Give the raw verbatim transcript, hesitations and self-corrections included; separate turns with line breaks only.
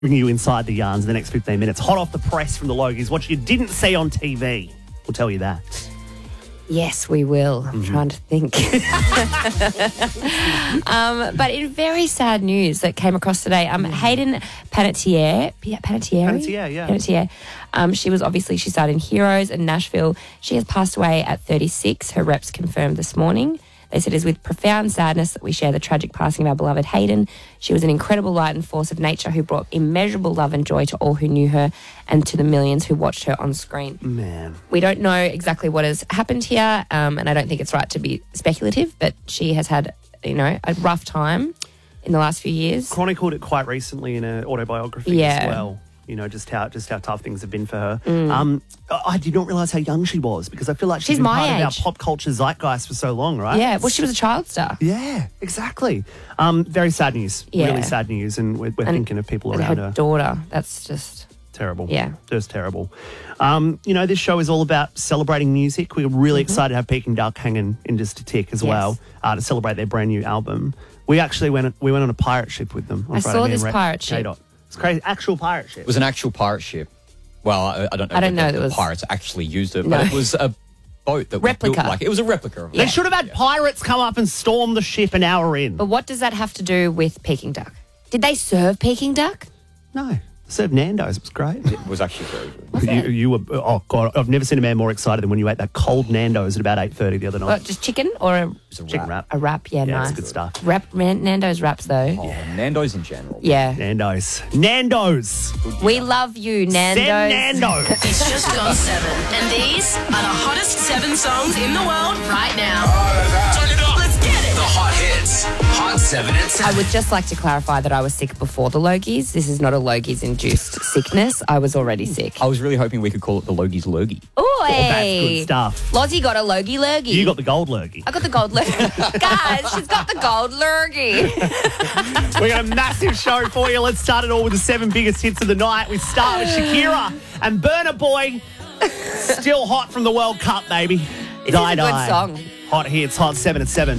Bring you inside the yarns in the next fifteen minutes. Hot off the press from the Logies. What you didn't see on T V. We'll tell you that.
Yes, we will. I'm
Mm-hmm.
trying to think. um, but in very sad news that came across today, um, Hayden Panettiere, yeah, Panettiere?
Panettiere, yeah.
Panettiere. Um, she was obviously, she starred in Heroes and Nashville. She has passed away at thirty-six. Her reps confirmed this morning. They said, it is with profound sadness that we share the tragic passing of our beloved Hayden. She was an incredible light and force of nature who brought immeasurable love and joy to all who knew her and to the millions who watched her on screen.
Man.
We don't know exactly what has happened here, um, and I don't think it's right to be speculative, but she has had, you know, a rough time in the last few years.
Chronicled it quite recently in an autobiography
Yeah.
as well. You know, just how just how tough things have been for her.
Mm.
Um, I did not realise how young she was because I feel like she's,
She's
been
my
part of our
age.
pop culture zeitgeist for so long, right?
Yeah, well, she was a child star.
Yeah, exactly. Um, very sad news.
Yeah.
Really sad news, and we're, we're
And-
thinking of people
And
around
her
her.
daughter, that's just...
Terrible.
Yeah.
Just terrible. Um, you know, this show is all about celebrating music. We're really excited to have Peking Duck hanging in just a tick as
Yes.
well uh, to celebrate their brand new album. We actually went we went on a pirate ship with them. On
I
Friday,
saw
me and
this
Rex
pirate ship.
K-Dot. It's crazy. Actual pirate ship.
It was an actual pirate ship. Well, I, I don't know.
I don't
if
know
the,
that
the
was-
pirates actually used it,
No.
but it was a boat that was
Replica.
built like it was a replica. Of
They
it.
should have had pirates come up and storm the ship an hour in.
But what does that have to do with Peking duck? Did they serve Peking duck?
No. Served Nando's. It was great.
It was actually very good.
You, you were, oh, God, I've never seen a man more excited than when you ate that cold Nando's at about eight thirty the other night.
What, just chicken or a,
It's a
Chicken wrap.
a wrap? Yeah,
Yeah,
nice.
it's good stuff.
Wrap, Nan- Nando's wraps, though.
Oh, Nando's in general.
Yeah.
Nando's. Nando's.
We love you, Nando's.
Send Nando's.
It's just gone seven, and these are the hottest seven songs in the world right now. Turn it up. Let's get it.
The hot hits. Hot seven and
I
seven.
would just like to clarify that I was sick before the Logies. This is not a Logies-induced sickness. I was already sick.
I was really hoping we could call it the Logies Logie.
Oh,
Oh, that's good stuff.
Lozzie got a Logie Lurgy.
You got the gold lurgy.
I got the gold lurgy. Guys, she's got the gold lurgy.
We got a massive show for you. Let's start it all with the seven biggest hits of the night. We start with Shakira and Burna Boy. Still hot from the World Cup, baby.
This is a good song.
Hot hits, hot seven at seven.